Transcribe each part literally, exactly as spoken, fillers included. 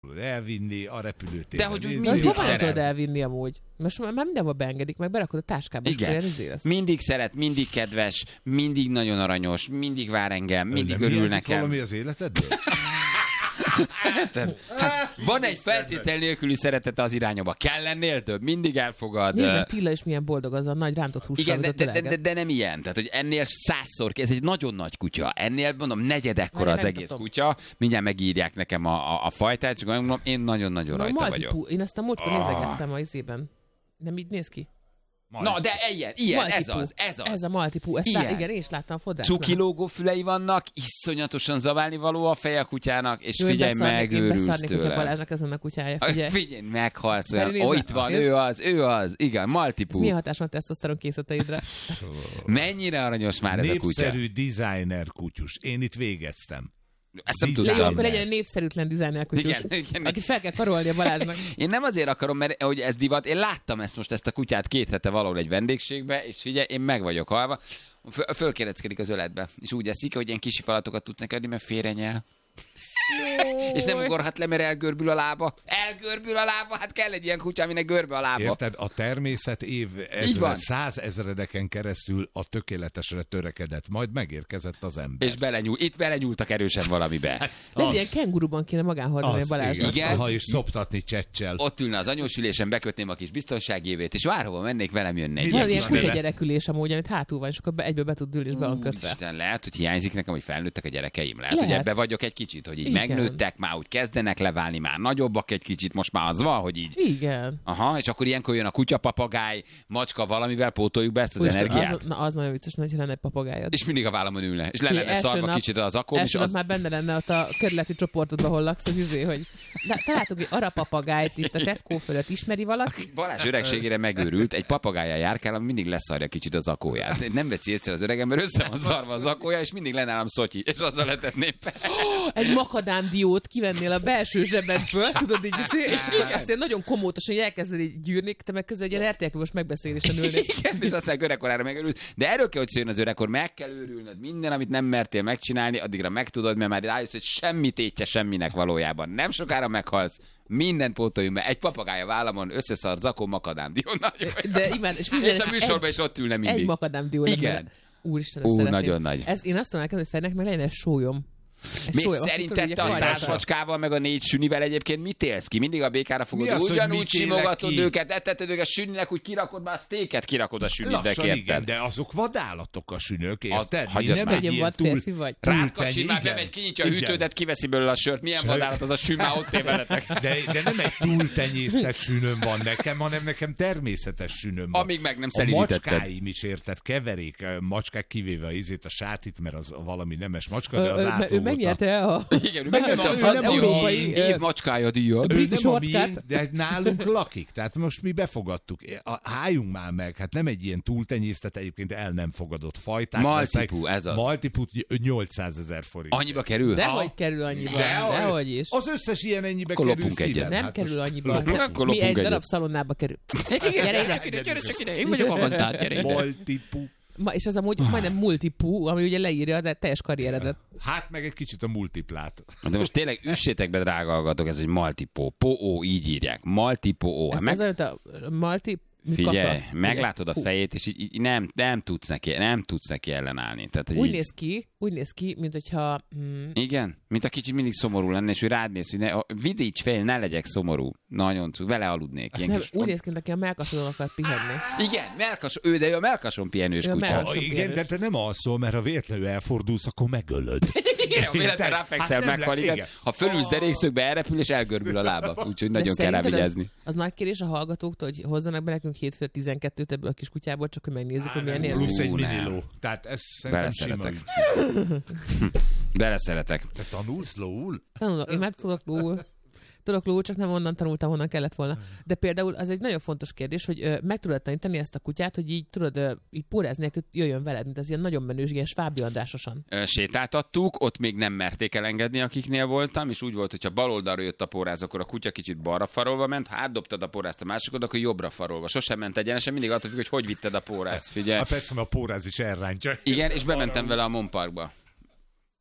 elvinni a repülőtérre. De hogy úgy De mindig hova szeret. tudod elvinni amúgy? Most már mindenhol beengedik, meg berakod a táskába. Igen. És Mindig szeret, mindig kedves, mindig nagyon aranyos, mindig vár engem, mindig nem örül hiányzik nekem. valami az életedből? Hát, van egy feltétel nélküli szeretete az irányába. Kell lennél több, mindig elfogad. Nézd meg, Tilla is milyen boldog az a nagy rántott hússal, Igen, de, amit ott de, de, de, ölelget. de nem ilyen. Tehát, hogy ennél százszor, ez egy nagyon nagy kutya. Ennél, mondom, negyedekkora Már az nem egész tudom. kutya. Mindjárt megírják nekem a, a, a fajtát, csak mondom, én nagyon-nagyon Na, rajta Maltipú. vagyok. Én ezt a múltkor Ah. nézegettem a izében. Nem így néz ki? Na, de ilyen, ilyen, ez Maltipú. az, ez az. Ez a Maltipú. Ezt Ilyen. lá, igen, én is láttam a fodrásznál. Cukilógó fülei vannak, iszonyatosan zaválni való a feje a kutyának, és Jó, én figyelj, beszarnék- én megőrülsz beszarnék, hogyha tőle. Balázsnak ezen a kutyája. Figyelj. Figyelj, meghalsz Mert olyan. nézd, Ó, itt van, nézd. ő az, ő az. Igen, Ez Maltipú. milyen hatás van a tesztoszteron készleteidre? Mennyire aranyos már ez a kutya. Népszerű designer kutyus. Én itt végeztem. Ezt nem Designer. De jó, tudtam. akkor legyen egy népszerűtlen designer kutyus. Igen, igen. Akit fel kell karolni a Balázsnak. Én nem azért akarom, mert hogy ez divat, én láttam ezt most, ezt a kutyát két hete valahol egy vendégségbe, és figyelj, én meg vagyok halva. Föl, fölkéreckedik az öletbe, és úgy eszik, hogy ilyen kisi falatokat tudsz neki adni, mert félrenyel. És nem ugorhat le, mert elgörbül a lába. Elgörbül a lába, hát kell egy ilyen kutya, aminek görbe a lába. Érted? A természet év Így van. ezre, százezredeken keresztül a tökéletesre törekedett, majd megérkezett az ember. És belenyúl, itt belenyúltak erősen valamibe. De egy ilyen kenguruban kéne magáhordani a Az, Balázsnak. Igen. Aha, és szoptatni csecsel. Ott ülne az anyósülésen, bekötném a kis biztonságévét, és bárhova mennék, velem jönne egy Mi Van lesz ilyen vele? kutya gyerekülés amúgy, amit hátul van, és akkor be, egyből be tud ülni, és be van kötve. Isten, lehet, hogy hiányzik nekem, hogy felnőttek a gyerekeim. Lehet, Lehet. hogy ebbe vagyok egy kicsit, hogy így Igen. megnőttek, már úgy kezdenek leválni, már nagyobbak egy kicsit, most már az van, hogy így. Igen. Aha, és akkor ilyenkor jön a kutya, papagáj, macska, valamivel pótoljuk be ezt az Úristen, energiát. Az, na, az nagyon vicces, hogy lenne egy papagájad. És mindig a vállamon ülne, és le Ki lenne első szarva nap- kicsit az akóm, és Első nap az... már benne lenne ott a kerületi csoportodban, hol laksz, hogy izé, hogy "Na, találtuk egy arapapagájt itt a Tesco fölött, ismeri valaki? Balázs öregségére megőrült, egy papagájjal járkál, ami mindig leszarja kicsit az akóját. Nem veszi észre az öregem, mert össze van szarva az akója, és mindig lenállom szotyi, és azzal letetném be. Egy makadámdiót kivennél a belső zsebedből, tudod így, izé, és így aztán nagyon komótosan hogy elkezded így gyűrni, te meg közben egy ilyen er té el-klubos megbeszélésen ülnél. Igen, és aztán öregkorára megőrült. De erről kell, hogy szóljon az öregkor, meg kell őrülnöd. Minden, amit nem mertél megcsinálni, addigra megtudod, mert már rájössz, hogy semmi tétje semminek valójában. Nem sokára meghalsz. Mindent pótoljunk be. Egy papagáj a vállamon, összeszar, zakó, makadám. De imád, és minden És a csak műsorban egy, is ott ülne mindig. egy makadám Igen. Úristen, Ú, ezt szeretném. nagyon nagy. Ez, én azt tudom elkezdeni, hogy Fernek meg legyen egy sólyom. Egy Mi sólyom, szerinted akit te a tudod, száz így a macskával, meg a négy sünivel egyébként mit élsz ki? Mindig a békára fogod, Mi az, hogy ugyanúgy mit élek simogatod ki? őket, eteted őket süninek, úgy kirakod már a sztéket, kirakod a sünidnek, Lassan igen, érted? de azok vadállatok a sünök, érted? Az- hagyj Mi azt nem már. egy Legyen ilyen vad túl... férfi vagy. Rátkacsin már igen, bemegy, kinyitja a igen. hűtődet, kiveszi belőle a sört. Milyen Sör. vadállat az a sű, már ott ér veletek. De, de nem egy túltenyésztett sünöm van nekem, hanem nekem természetes sünöm van. Amíg meg nem A szelídítetted. macskáim is, érted, keverék, macskák kivéve az izét, a sátit, mert az valami nemes macska, de Ö, az ö, átolgott. Ő megnyerte a... Igen, ő megnyerte a Nem, ő francia nem európai, év ö, macskája díjat. Ő British nem a mi, Shortcut. de nálunk lakik, tehát most mi befogadtuk. A, álljunk már meg, hát nem egy ilyen túltenyésztett, egyébként el nem fogadott fajták. Maltipú, lesznek. ez az. Maltipú nyolcszázezer forint. Annyiba kerül? Dehogy kerül annyiba. Dehogy. Dehogy is. Az összes ilyen ennyibe Akkor kerül lopunk egyet. szívem. Nem Hát kerül most- annyiba. Akkor Mi lopunk egy egyet. darab szalonnába kerül. Gyere ide. Gyere csak ide, én vagyok a gazdád, gyere ide. Maltipú. Ma, és ez amúgy majdnem multipú, ami ugye leírja a teljes karrieredet. Hát meg egy kicsit a multiplát. De most tényleg üssétek be, drága hallgatók, ez, hogy Maltipó. Po-ó, így írják. Maltipó. Ez Meg... az előtt a multi... mi Figyelj, kaka? meglátod a Hú. fejét, és így, így nem, nem, tudsz neki, nem tudsz neki ellenállni. Tehát, hogy Úgy így... néz ki, úgy néz ki, mint hogyha... Mm, Igen, mint a kicsit mindig szomorú lenne, és hogy rád néz, hogy ne, vidíts fel, ne legyek szomorú. Nagyon cuki, vele aludnék. Ilyen nem, kis... úgy néz ki, mint aki a melkasodon akar pihenni. Igen, melkas, ő, de ő a melkason pihenős Ő a kutya. melkas- Ah, igen, de te nem alszol, mert ha véletlenül elfordulsz, akkor megölöd. Igen, ha véletlenül Tehát, ráfekszel, hát nem meghal, le- igen. igen. Ha fölülsz derékszögbe, elrepül, és elgörbül a lába. Úgyhogy De nagyon kell rá szerinted vigyázni. Az, az nagy kérés a hallgatóktól, hogy hozzanak be nekünk hétfő tizenkettőt ebből a kis kutyából, csak hogy megnézzük, hogy milyen érzés. Plusz egy Ú, nem. miniló. Tehát ez szerintem sima. Beleszeletek. Beleszeretek. Te tanulsz lóul? Tanulok, én már tudok lóul. Tudok lóul, csak nem onnan tanultam, honnan kellett volna. De például az egy nagyon fontos kérdés, hogy ö, meg tudod tanítani ezt a kutyát, hogy így tudod, ö, így póráz nélkül jöjjön veled, mint ez ilyen nagyon menős, ilyen Svábi Andrásosan. Ö, sétáltattuk, ott még nem merték elengedni, akiknél voltam, és úgy volt, hogyha bal oldalra jött a póráz, akkor a kutya kicsit balra farolva ment, ha átdobtad a pórázt a másikod, akkor jobbra farolva. Sosem ment egyenesen, mindig attól függ, hogy hogy vitted a pórázt, figyelj. Hát persze, mert a póráz is elrántja. Igen, és bementem vele a Monparkba.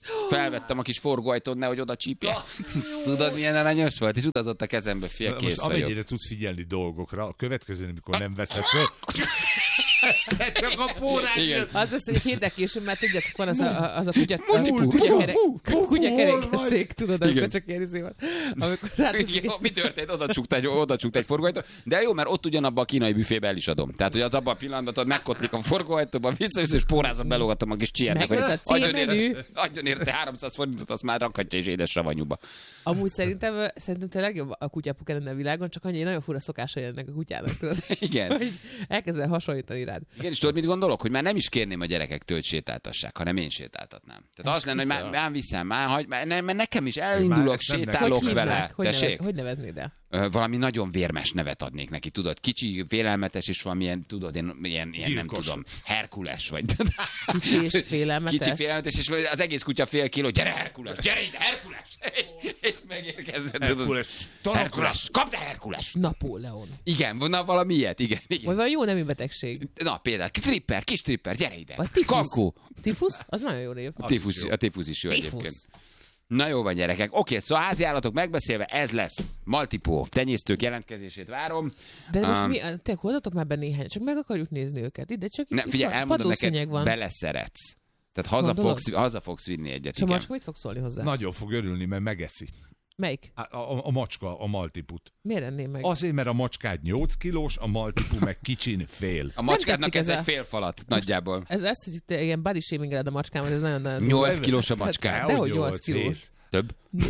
Felvettem a kis forgóajtón, nehogy oda csípje. Tudod, milyen aranyos volt? És utazott a kezembe, fél, kész most vagyok. amennyire tudsz figyelni dolgokra, a következő, amikor nem veszed föl, csak a pórán jön. Az lesz, hogy egy héttel később, mert tudjátok, van az a, az a kutya, a kutyakerékszék, tudod, amikor csak ilyen izé van. Amikor mi történt? Oda csukt egy, oda csukt egy forgóajtó. De jó, mert ott ugyanabban a kínai büfébe el is adom. Tehát, hogy az abban a pillanatban tudod, megkotlik a forgóajtóban, vissza-vissza, és pórázom, belógatom a kis csiennek, hogy adjon érte, adjon érte háromszáz forintot, azt már rakhatja és édes savanyúba. Amúgy szerintem, szerintem te legjobb a kutyápuka lenne a világon, csak annyi nagyon fura szokásai ennek a kutyának, tudod. Igen. Elkezdel hasonlítani rád. Igen, és tudod, mit gondolok? Hogy már nem is kérném a gyerekektől, hogy sétáltassák, hanem én sétáltatnám. Tehát azt lenne, hogy már, már viszem, már, hagy, már, ne, mert nekem is elindulok, sétálok hogy vele. Hogy, Tessék? nevez, hogy neveznéd el? Valami nagyon vérmes nevet adnék neki, tudod, kicsi, félelmetes, és valamilyen, tudod, én ilyen, ilyen nem tudom, Herkules vagy. Kicsi és félelmetes. Kicsi félelmetes, és az egész kutya fél kiló, gyere Herkules, gyere ide Herkules! És, és megérkezett, Herkules, tudod. Herkules, kapd el Herkules! Napóleon. Igen, na valami ilyet, igen. igen. Vagy valami jó nemű betegség. Na például, tripper, kis tripper, gyere ide. Vagy tifusz. Kankó. Tifusz? Az nagyon jó név. A tifusz, a tifusz is jó Tifusz. egyébként. Na jó van, gyerekek. Oké, szóval házi állatok megbeszélve, ez lesz. Maltipó, tenyésztők jelentkezését várom. De most Um, mi, te hozzatok már be néhány, csak meg akarjuk nézni őket. Ide csak ne, itt, figyelj, itt elmondom neked, van. beleszeretsz. Tehát haza Gondolod? fogsz, haza fogsz vinni egyet. És a Igen. macska mit fog szólni hozzá? Nagyon fog örülni, mert megeszi. Melyik? A, a, a macska, a maltiput. Miért enném meg? Azért, mert a macskád nyolc kilós, a maltipu meg kicsin fél. A macskádnak tetszik ez ez egy a- fél falat nagyjából. Ez lesz, hogy te ilyen body shamingeled a macskámat, ez nagyon-nagyon... nyolc kilós a macskád. Hát, dehogy nyolc kilós. hét. Több?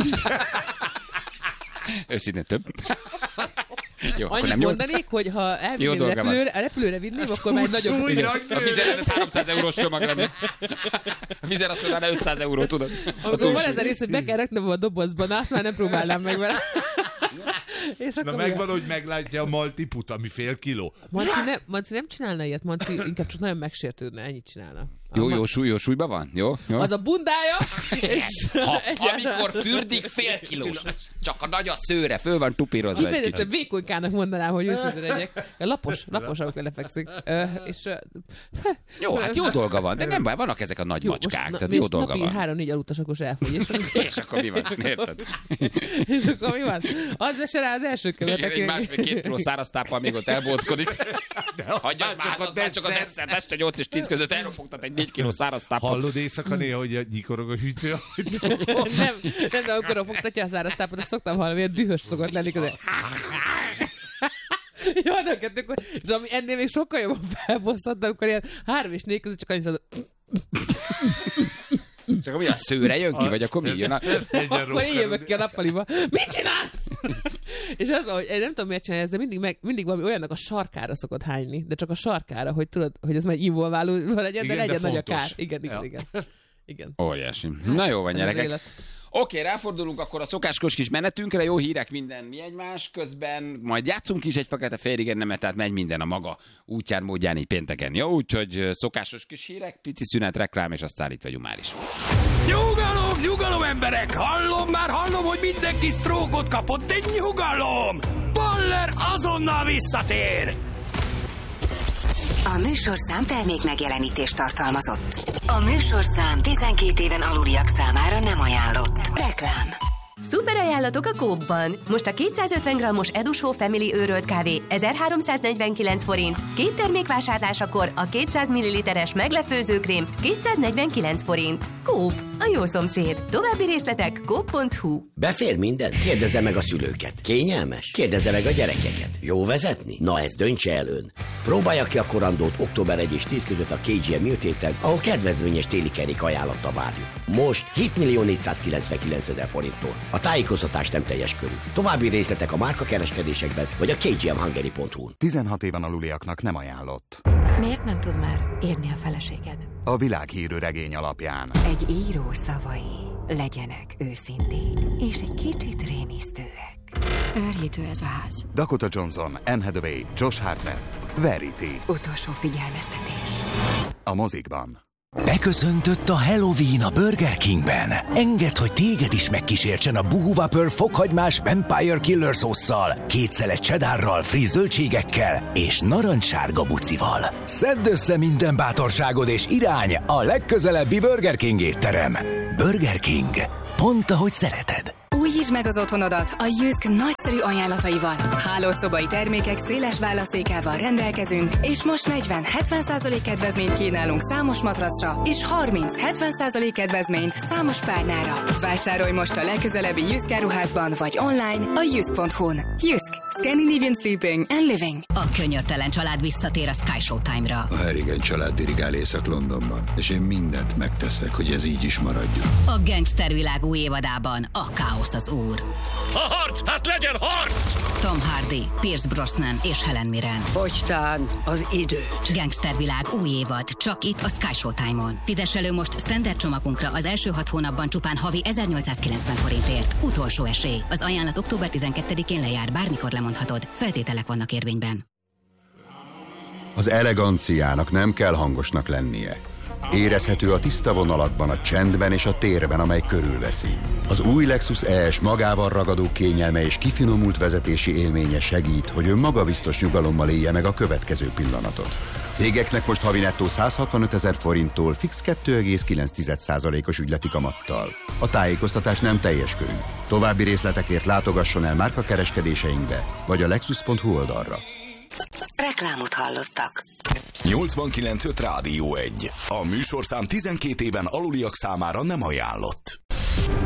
Őszintén több? Jó, akkor Annyit nem nyolc. mondanék, hogy ha Jó elvinném dolga van. repülőre, a repülőre vinném, akkor már egy nagyobb... Úgy Igen. nagy A vizer, ez háromszáz eurós csomag lenne. A vizer azt mondaná ötszáz euró, tudod? Amikor van ez a rész, hogy be kell raknom a dobozba, na azt már nem próbálnám meg vele. És Na akkor megvan, hogy meglátja a maltiput, ami fél kiló. Manci, ne, Manci nem csinálna ilyet, Manci inkább csak nagyon megsértődne, ennyit csinálna. Jó, A- jó, súly, jó súlyban van? Jó? Jó? Az a bundája, és... Ha, amikor fürdik fél kilós, csak a nagy a szőre, föl van tupírozva egy Kifejezetten kicsit. vékonykának mondanám, hogy őszintén legyek. Lapos, lapos, amikor lefekszik. Ö, és... ö, Jó, hát jó dolga van, de nem baj, vannak ezek a nagy jó, macskák, most, tehát na, jó és dolga napi van. három-négy alutas, akkor elfogy. És, És akkor mi van? Érted? és akkor mi van? Az vesse rá az első Igen, egy követek. másfél-két kiló száraz táppal még ott elbóckodik. Hagyjad már, csak a az már csak a desszert. desszert, este nyolc és tíz között elropogtat egy négy kiló száraz táppal. Hallod éjszaka néha, hogy nyikorog a hűtő? nem, nem, de akkor fogtatja a száraz tápot, azt szoktam hallani, ilyen dühös szokott lenni közé. Jó, de kettőkor, és ami ennél még sokkal jobban felbosszant, akkor ilyen három és négy között csak annyi szóval, Csak akkor mi a szőre jön ki, vagy akkor mi jön? A... akkor én jövök ki a nappaliba. Mit csinálsz? És az, hogy én nem tudom, miért csinálja ezt, de mindig, meg, mindig valami olyannak a sarkára szokott hányni, de csak a sarkára, hogy tudod, hogy ez már involváló legyen, de Igen, de legyen nagy a fontos. kár. Igen, igen, Ja. igen. Igen. Óriási. Na jó van, Ez az gyerekek. élet. Oké, ráfordulunk akkor a szokáskos kis menetünkre, jó hírek minden mi egymás közben, majd játszunk is egy fekete féligen nemet, tehát megy minden a maga útján, módján így pénteken. Jó, úgyhogy ö, szokásos kis hírek, pici szünet, reklám, és aztán itt vagyunk már is. Nyugalom, nyugalom emberek! Hallom, már hallom, hogy mindenki sztrókot kapott, de nyugalom! Baller azonnal visszatér! A műsorszám termék megjelenítést tartalmazott. A műsorszám tizenkét éven aluliak számára nem ajánlott. Reklám. Szuper ajánlatok a Coop-ban. Most a kétszázötven grammos Edushow Family őrölt kávé ezerháromszáznegyvenkilenc forint, két termék vásárlásakor a kétszáz milliliteres meglepőzőkrém kétszáznegyvenkilenc forint. Coop, a jó szomszéd. További részletek coop pont hu. Befér minden? Kérdezze meg a szülőket. Kényelmes? Kérdezze meg a gyerekeket. Jó vezetni? Na ezt döntse el ön. Próbálja ki a korandót október elseje és tíz között a ká gé em műtéten, ahol kedvezményes téli kerék ajánlatta várjuk. Most hét millió négyszázkilencvenkilenc ezer forinttól. A tájékoztatás nem teljes körű. További részletek a márkakereskedésekben vagy a kgmhungary pont hu-n. tizenhat éven aluliaknak nem ajánlott. Miért nem tud már írni a feleséged? A világhírű regény alapján. Egy író szavai legyenek őszinték, és egy kicsit rémisztőek. Őrjítő ez a ház. Dakota Johnson, Anne Hathaway, Josh Hartnett. Verity. Utolsó figyelmeztetés. A mozikban. Beköszöntött a Halloween a Burger Kingben. Engedd, hogy téged is megkísértsen a Boo Whopper fokhagymás Vampire Killer szósszal, két szelet cheddarral, friss zöldségekkel és narancssárga bucival. Szedd össze minden bátorságod és irány a legközelebbi Burger King étterem. Burger King. Pont ahogy szereted. Újítsd meg az otthonodat a Jysk nagyszerű ajánlataival. Hálószobai termékek széles választékával rendelkezünk, és most negyven-hetven százalék kedvezményt kínálunk számos matracra, és harminc-hetven százalék kedvezményt számos párnára. Vásárolj most a legközelebbi Jysk áruházban, vagy online a jysk pont hu-n. Jysk. Scandinavian Sleeping and Living. A könyörtelen család visszatér a Sky Showtime-ra. A Harrigan család dirigál Észak-Londonban, és én mindent megteszek, hogy ez így is maradjon. A gangstervilág új évadában a káosz az úr. A harc! Hát legyen harc! Tom Hardy, Pierce Brosnan és Helen Mirren. Fogytán az időt. Gangstervilág új évad, csak itt a Sky Showtime-on. Fizess elő most standard csomagunkra az első hat hónapban csupán havi ezernyolcszázkilencven forintért. Utolsó esély. Az ajánlat október tizenkettedikén lejár, bármikor lemondhatod. Feltételek vannak érvényben. Az eleganciának nem kell hangosnak lennie. Érezhető a tiszta vonalakban, a csendben és a térben, amely körülveszi. Az új Lexus E S magával ragadó kényelme és kifinomult vezetési élménye segít, hogy ön magabiztos nyugalommal élje meg a következő pillanatot. Cégeknek most havi nettó száz hatvanöt ezer forinttól fix kettő egész kilenc százalékos ügyleti kamattal. A tájékoztatás nem teljes körű. További részletekért látogasson el márkakereskedéseinkbe, vagy a lexus pont hu oldalra. Reklámot hallottak. nyolcvankilenc öt Rádió egy. A műsorszám tizenkét éven aluliak számára nem ajánlott.